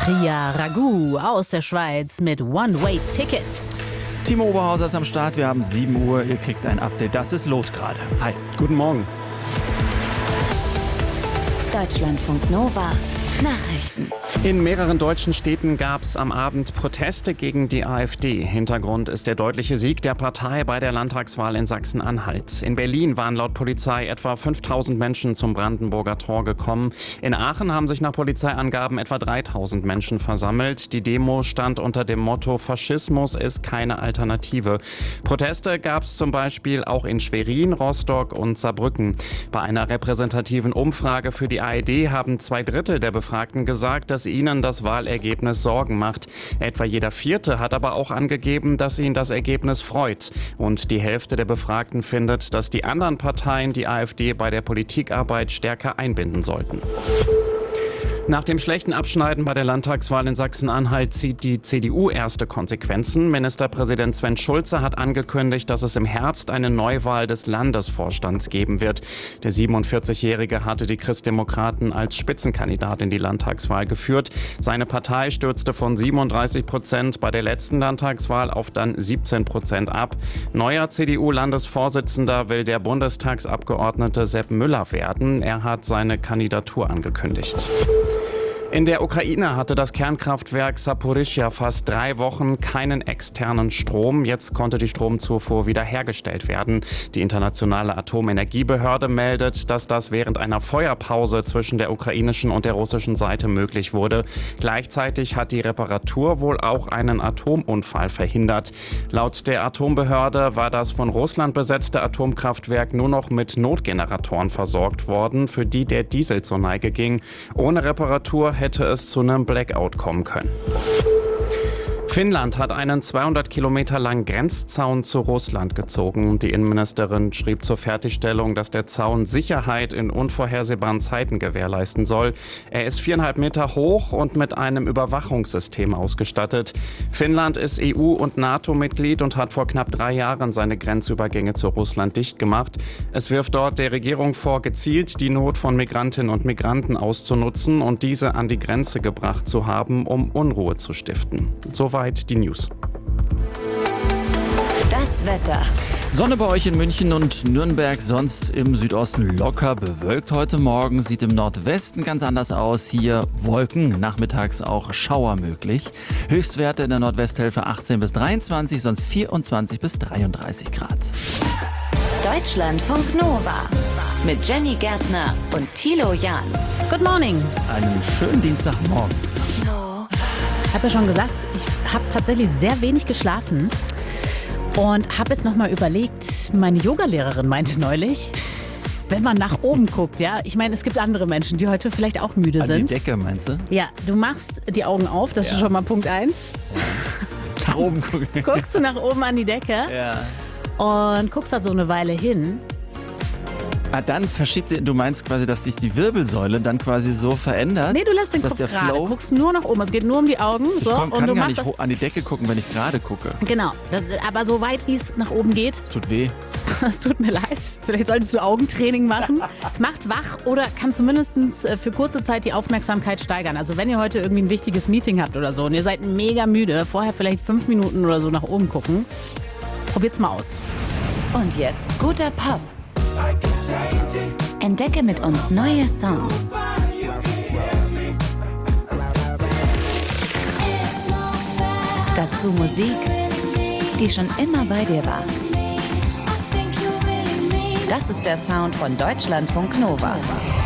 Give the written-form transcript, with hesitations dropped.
Priya Ragu aus der Schweiz mit One-Way-Ticket. Timo Oberhauser ist am Start, wir haben 7 Uhr, ihr kriegt ein Update, das ist los gerade. Hi. Guten Morgen. Deutschlandfunk Nova. Nachrichten. In mehreren deutschen Städten gab es am Abend Proteste gegen die AfD. Hintergrund ist der deutliche Sieg der Partei bei der Landtagswahl in Sachsen-Anhalt. In Berlin waren laut Polizei etwa 5.000 Menschen zum Brandenburger Tor gekommen. In Aachen haben sich nach Polizeiangaben etwa 3.000 Menschen versammelt. Die Demo stand unter dem Motto „Faschismus ist keine Alternative". Proteste gab es zum Beispiel auch in Schwerin, Rostock und Saarbrücken. Bei einer repräsentativen Umfrage für die ARD haben 2/3 der Befragten gesagt, dass ihnen das Wahlergebnis Sorgen macht. Etwa jeder Vierte hat aber auch angegeben, dass ihn das Ergebnis freut. Und die Hälfte der Befragten findet, dass die anderen Parteien die AfD bei der Politikarbeit stärker einbinden sollten. Nach dem schlechten Abschneiden bei der Landtagswahl in Sachsen-Anhalt zieht die CDU erste Konsequenzen. Ministerpräsident Sven Schulze hat angekündigt, dass es im Herbst eine Neuwahl des Landesvorstands geben wird. Der 47-Jährige hatte die Christdemokraten als Spitzenkandidat in die Landtagswahl geführt. Seine Partei stürzte von 37% bei der letzten Landtagswahl auf dann 17% ab. Neuer CDU-Landesvorsitzender will der Bundestagsabgeordnete Sepp Müller werden. Er hat seine Kandidatur angekündigt. In der Ukraine hatte das Kernkraftwerk Saporischschja fast 3 Wochen keinen externen Strom. Jetzt konnte die Stromzufuhr wiederhergestellt werden. Die internationale Atomenergiebehörde meldet, dass das während einer Feuerpause zwischen der ukrainischen und der russischen Seite möglich wurde. Gleichzeitig hat die Reparatur wohl auch einen Atomunfall verhindert. Laut der Atombehörde war das von Russland besetzte Atomkraftwerk nur noch mit Notgeneratoren versorgt worden, für die der Diesel zur Neige ging. Ohne Reparatur hätte es zu einem Blackout kommen können. Finnland hat einen 200 Kilometer langen Grenzzaun zu Russland gezogen. Die Innenministerin schrieb zur Fertigstellung, dass der Zaun Sicherheit in unvorhersehbaren Zeiten gewährleisten soll. Er ist 4,5 Meter hoch und mit einem Überwachungssystem ausgestattet. Finnland ist EU- und NATO-Mitglied und hat vor knapp 3 Jahren seine Grenzübergänge zu Russland dicht gemacht. Es wirft dort der Regierung vor, gezielt die Not von Migrantinnen und Migranten auszunutzen und diese an die Grenze gebracht zu haben, um Unruhe zu stiften. Soweit die News. Das Wetter. Sonne bei euch in München und Nürnberg, sonst im Südosten locker bewölkt heute Morgen. Sieht im Nordwesten ganz anders aus. Hier Wolken, nachmittags auch Schauer möglich. Höchstwerte in der Nordwesthälfte 18 bis 23, sonst 24 bis 33 Grad. Deutschlandfunk Nova. Mit Jenny Gärtner und Thilo Jahn. Good morning. Einen schönen Dienstagmorgen zusammen. Ich habe ja schon gesagt, ich habe tatsächlich sehr wenig geschlafen und habe jetzt nochmal überlegt, meine Yogalehrerin meinte neulich, wenn man nach oben guckt, ja, ich meine, es gibt andere Menschen, die heute vielleicht auch müde An sind. die Decke, meinst du? Ja, du machst die Augen auf, das ist schon mal Punkt 1. Nach oben gucken. Guckst du nach oben an die Decke und guckst da so eine Weile hin. Dann verschiebt sie, du meinst quasi, dass sich die Wirbelsäule dann quasi so verändert? Nee, du lässt den dass Kopf der gerade, Flow, guckst nur nach oben, es geht nur um die Augen. ich So, kann und du gar machst nicht an die Decke gucken, wenn ich gerade gucke. Genau, aber so weit, wie es nach oben geht. Es tut weh. Es tut mir leid. Vielleicht solltest du Augentraining machen. Es macht wach oder kann zumindest für kurze Zeit die Aufmerksamkeit steigern. Also wenn ihr heute irgendwie ein wichtiges Meeting habt oder so und ihr seid mega müde, vorher vielleicht 5 Minuten oder so nach oben gucken. Probiert's mal aus. Und jetzt guter Pop. Entdecke mit uns neue Songs. Dazu Musik, die schon immer bei dir war. Das ist der Sound von Deutschlandfunk Nova.